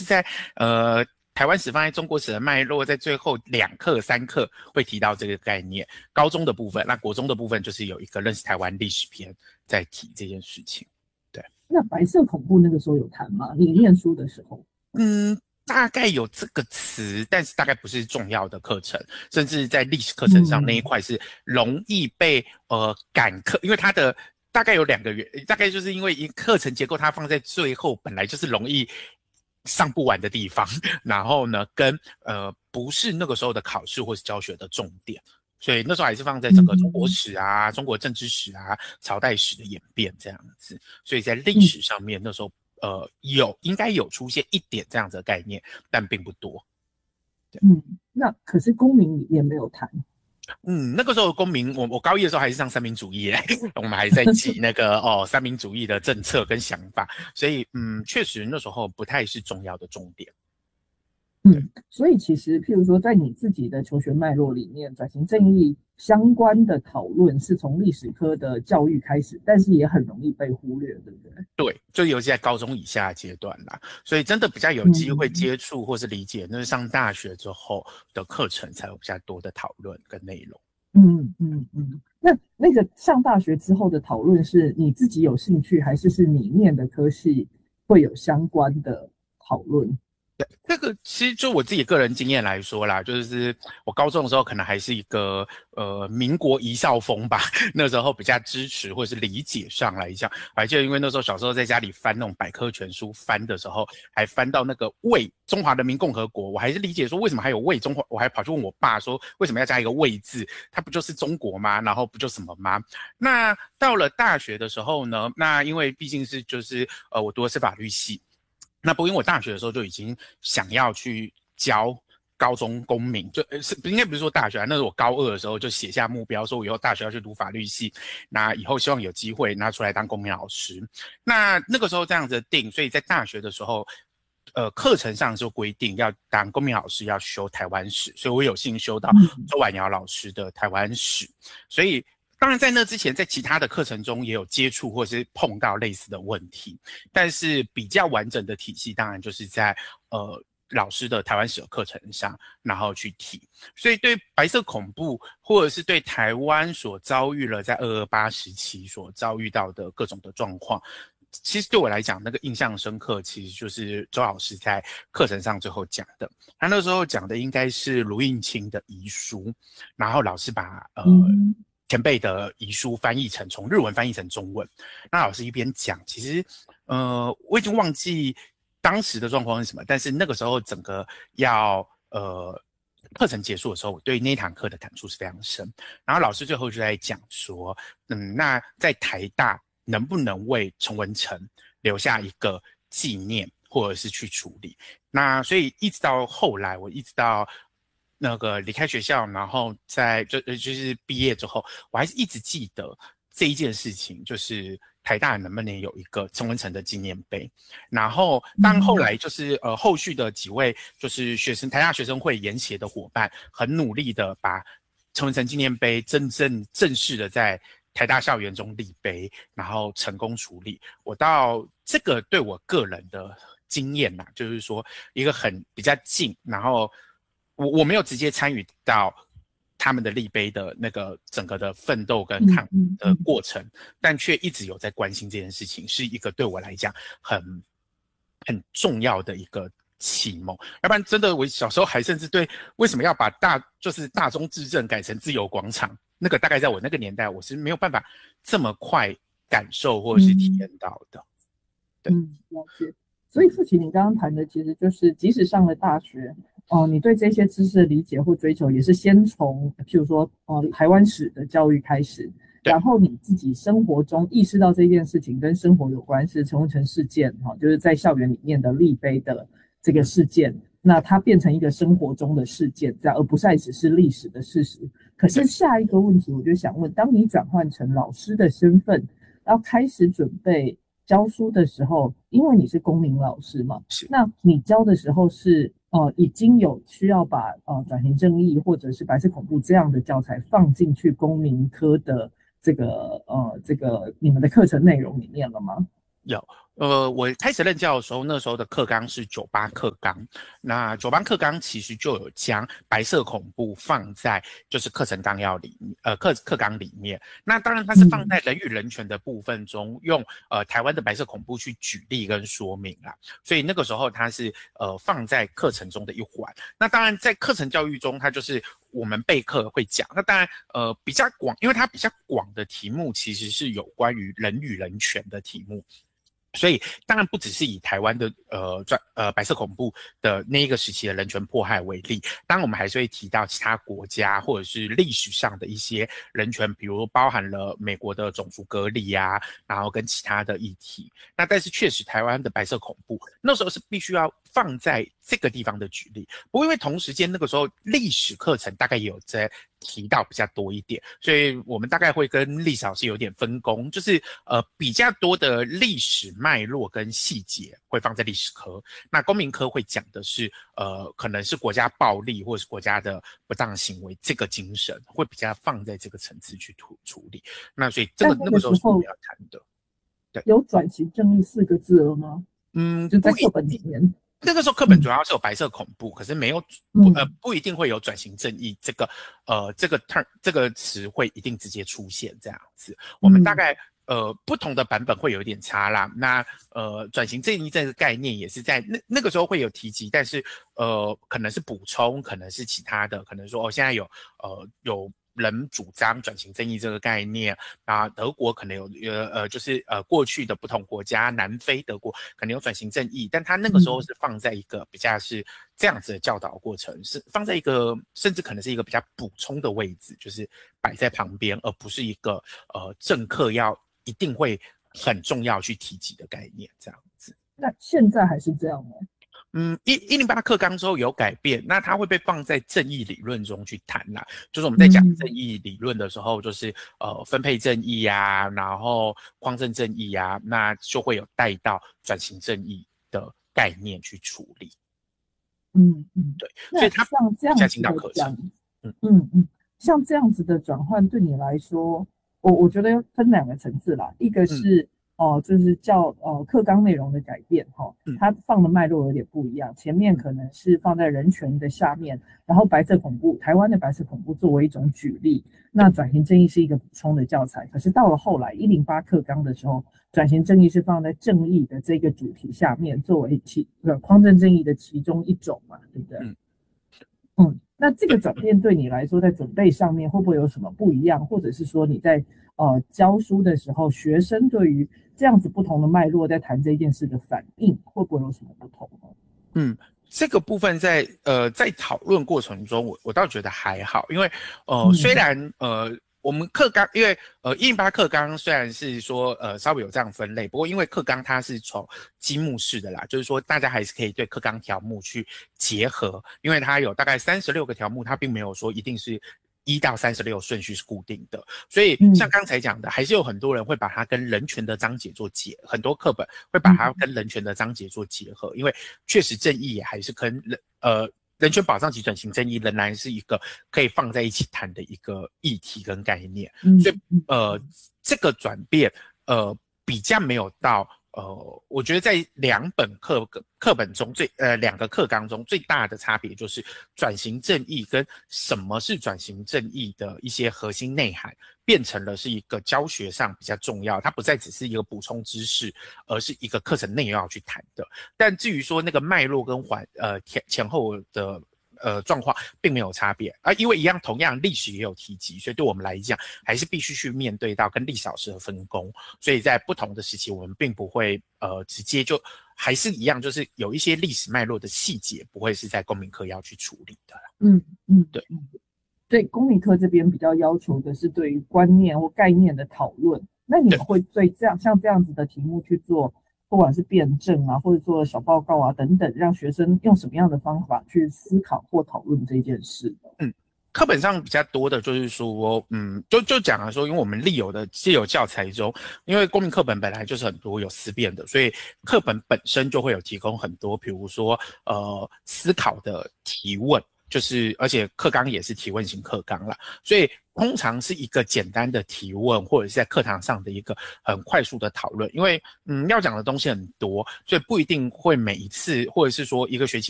是在台湾史放在中国史的脉络，在最后2课3课会提到这个概念。高中的部分，那国中的部分就是有一个认识台湾历史篇在提这件事情。对， 那白色恐怖那个时候有谈吗？你念书的时候？ 大概有这个词，但是大概不是重要的课程，甚至在历史课程上那一块是容易被赶课，因为它的大概有2个原因，大概就是因为课程结构它放在最后，本来就是容易上不完的地方，然后呢，跟不是那个时候的考试或是教学的重点。所以那时候还是放在整个中国史啊、中国政治史啊、朝代史的演变这样子，所以在历史上面那时候应该有出现一点这样子的概念，但并不多。 那可是公民里面没有谈。 那个时候公民，我高一的时候还是上三民主义我们还在记那个三民主义的政策跟想法，所以确实那时候不太是重要的重点。 所以其实譬如说在你自己的求学脉络里面，转型正义相关的讨论是从历史科的教育开始，但是也很容易被忽略，对不对？ 对，就尤其在高中以下的阶段啦，所以真的比较有机会接触或是理解，那是上大学之后的课程才有比较多的讨论跟内容。 那个上大学之后的讨论是你自己有兴趣，还是你念的科系会有相关的讨论？ 这个其实就我自己个人经验来说啦，就是我高中的时候可能还是一个民国遗少风吧，那时候比较支持或是理解上来讲，而且因为那时候小时候在家里翻那种百科全书翻的时候，还翻到那个魏中华人民共和国，我还是理解说为什么还有魏中华，我还跑去问我爸说为什么要加一个魏字，它不就是中国吗？然后不就什么吗？那到了大学的时候呢，那因为毕竟是就是我读的是法律系。那不因为我大学的时候就已经想要去教高中公民，就是应该不是说大学啊，那是我高2的时候就写下目标，说我以后大学要去读法律系，那以后希望有机会拿出来当公民老师。那个时候这样子定，所以在大学的时候，课程上就规定要当公民老师要修台湾史，所以我有幸修到周婉瑶老师的台湾史，所以。当然，在那之前，在其他的课程中也有接触或是碰到类似的问题，但是比较完整的体系，当然就是在老师的台湾史的课程上，然后去提。所以对白色恐怖，或者是对台湾所遭遇了在228时期所遭遇到的各种的状况，其实对我来讲，那个印象深刻，其实就是周老师在课程上最后讲的。他那时候讲的应该是卢应钦的遗书，然后老师把前辈的遗书从日文翻译成中文。那老师一边讲，其实我已经忘记当时的状况是什么，但是那个时候整个要课程结束的时候，我对那堂课的感触是非常深。然后老师最后就在讲说，那在台大能不能为陈文成留下一个纪念，或者是去处理？那所以一直到后来，我一直到那个离开学校，然后就是毕业之后，我还是一直记得这一件事情，就是台大能不能有一个陈文成的纪念碑。然后当后来就是后续的几位就是台大学生会研协的伙伴，很努力的把陈文成纪念碑正式的在台大校园中立碑，然后成功处理。我到这个对我个人的经验啦，就是说一个比较近，然后我没有直接参与到他们的立碑的那个整个的奋斗跟抗的过程，但却一直有在关心这件事情，是一个对我来讲很重要的一个启蒙。要不然真的我小时候还甚至对为什么要把就是大中至正改成自由广场，那个大概在我那个年代我是没有办法这么快感受或是体验到的。对， 了解。所以父亲，你刚刚谈的其实就是，即使上了大学，你对这些知识的理解或追求，也是先从譬如说，台湾史的教育开始，然后你自己生活中意识到这件事情跟生活有关，是陈文成事件，就是在校园里面的立碑的这个事件，那它变成一个生活中的事件，这样，而不再只是历史的事实。可是下一个问题，我就想问，当你转换成老师的身份，要开始准备教书的时候，因为你是公民老师嘛，那你教的时候是已经有需要把转型正义或者是白色恐怖这样的教材放进去公民科的这个你们的课程内容里面了吗？ 有， 我开始任教的时候，那时候的课纲是98课纲。那98课纲其实就有将白色恐怖放在就是课程纲要里，课纲里面。那当然它是放在人与人权的部分中，用台湾的白色恐怖去举例跟说明啦。所以那个时候它是放在课程中的一环。那当然在课程教育中，它就是我们备课会讲。那当然比较广，因为它比较广的题目其实是有关于人与人权的题目。所以当然不只是以台湾的白色恐怖的那一个时期的人权迫害为例，当然我们还是会提到其他国家或者是历史上的一些人权，比如包含了美国的种族隔离啊，然后跟其他的议题。那但是确实台湾的白色恐怖那时候是必须要放在这个地方的举例。不过因为同时间那个时候历史课程大概也有在提到比较多一点，所以我们大概会跟历史老师有点分工，就是比较多的历史脉络跟细节会放在历史科，那公民科会讲的是可能是国家暴力或者是国家的不当行为，这个精神会比较放在这个层次去处理。那所以那个时候是我们要谈的。 对，有转型正义4个字了吗？就在课本里面。 那个时候课本主要是有白色恐怖，可是没有不一定会有转型正义这个term 这个词会一定直接出现这样子。我们大概不同的版本会有一点差啦。那转型正义这个概念也是在那个时候会有提及，但是可能是补充，可能是其他的，可能说现在有人主张转型正义这个概念啊，德国可能有就是过去的不同国家，南非、德国可能有转型正义，但他那个时候是放在一个比较是这样子的教导过程，是放在一个甚至可能是一个比较补充的位置，就是摆在旁边，而不是一个政课要一定会很重要去提及的概念这样子。 那现在还是这样吗 ？108课纲之后有改变，那它会被放在正义理论中去谈啦。就是我们在讲正义理论的时候，就是分配正义啊，然后匡正正义啊，那就会有带到转型正义的概念去处理。对，所以它像这样子的讲，像这样子的转换对你来说，我觉得分2个层次啦，一个是就是课纲内容的改变它放的脉络有点不一样，前面可能是放在人权的下面，然后台湾的白色恐怖作为一种举例，那转型正义是一个补充的教材。可是到了后来108课纲的时候，转型正义是放在正义的这个主题下面，作为匡正正义的其中一种嘛，对不对？那这个转变对你来说，在准备上面会不会有什么不一样？或者是说你在教书的时候，学生对于这样子不同的脉络在谈这件事的反应，会不会有什么不同呢？ 这个部分在讨论过程中，我倒觉得还好，因为虽然我们课纲，因为108课纲虽然是说稍微有这样分类，不过因为课纲它是从积木式的啦，就是说大家还是可以对课纲条目去结合，因为它有大概36个条目，它并没有说一定是1到36顺序是固定的，所以像刚才讲的，还是有很多人会把它跟人权的章节做很多课本会把它跟人权的章节做结合，因为确实正义也还是跟人权保障及转型正义仍然是一个可以放在一起谈的一个议题跟概念，所以这个转变比较没有到我觉得在2本课本中2个课纲中最大的差别就是转型正义跟什么是转型正义的一些核心内涵变成了是一个教学上比较重要，它不再只是一个补充知识，而是一个课程内容要去谈的。但至于说那个脉络跟前后的状况并没有差别，因为同样历史也有提及，所以对我们来讲还是必须去面对到跟历史老师的分工，所以在不同的时期我们并不会直接就还是一样，就是有一些历史脉络的细节不会是在公民课要去处理的啦。对。 所以公民课这边比较要求的是对于观念或概念的讨论，那你们会对像这样子的题目去做，不管是辩证啊，或者做小报告啊等等，让学生用什么样的方法去思考或讨论这件事？ 课本上比较多的就是说，就讲了说，因为我们既有教材中，因为公民课本本来就是很多有思辨的，所以课本本身就会有提供很多，比如说思考的提问。 就是而且课纲也是提问型课纲啦，所以通常是一个简单的提问，或者是在课堂上的一个很快速的讨论，因为要讲的东西很多，所以不一定会每一次或者是说一个学期